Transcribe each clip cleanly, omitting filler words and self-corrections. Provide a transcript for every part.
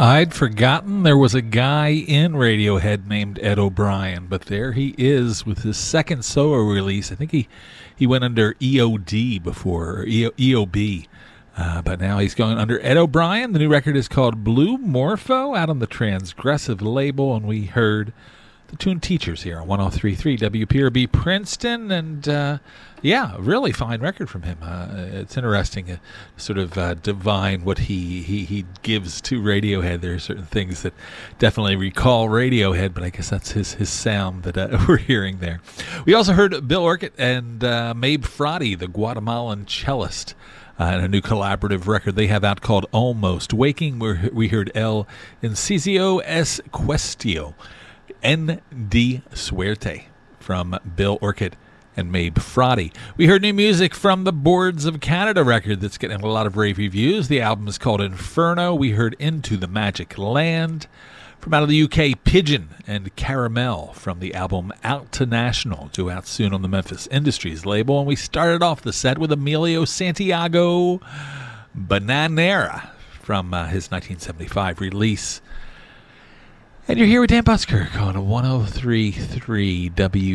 I'd forgotten there was a guy in Radiohead named Ed O'Brien, but there he is with his second solo release. I think he went under EOD before, or EOB, but now he's going under Ed O'Brien. The new record is called Blue Morpho, out on the Transgressive label, and we heard the tune Teachers here on 103.3 WPRB Princeton, and yeah, really fine record from him. It's interesting to sort of divine what he gives to Radiohead. There are certain things that definitely recall Radiohead, but I guess that's his sound that we're hearing there. We also heard Bill Orcutt and Mabe Frati, the Guatemalan cellist, and a new collaborative record they have out called Almost. Waking, we heard El Inciso es Cuestio, En di Suerte, from Bill Orcutt and Mabe Frati. We heard new music from the Boards of Canada record that's getting a lot of rave reviews. The album is called Inferno. We heard Into the Magic Land. From out of the UK, Pigeon and Caramel from the album Out to National, due out soon on the Memphis Industries label. And we started off the set with Emilio Santiago, Bananera, from his 1975 release. And you're here with Dan Busker on 103.3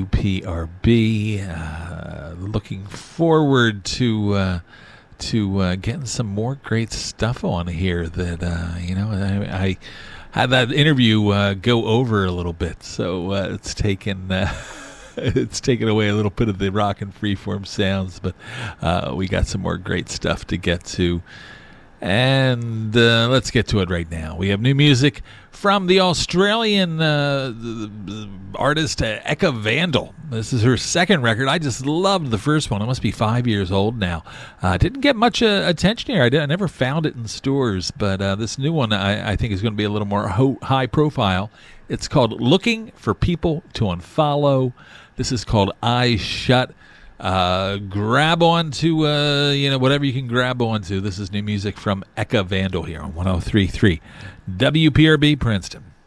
WPRB. Looking forward to getting some more great stuff on here that, I had that interview go over a little bit, so it's taken away a little bit of the rock and freeform sounds, but we got some more great stuff to get to. And let's get to it right now. We have new music from the Australian artist Eka Vandal. This is her second record. I just loved the first one. It must be 5 years old now. Didn't get much attention here. I never found it in stores, but this new one I think is going to be a little more high profile. It's called Looking for People to Unfollow. This is called Eyes Shut. Grab onto whatever you can grab onto. This is new music from Eka Vandal here on 103.3 WPRB Princeton.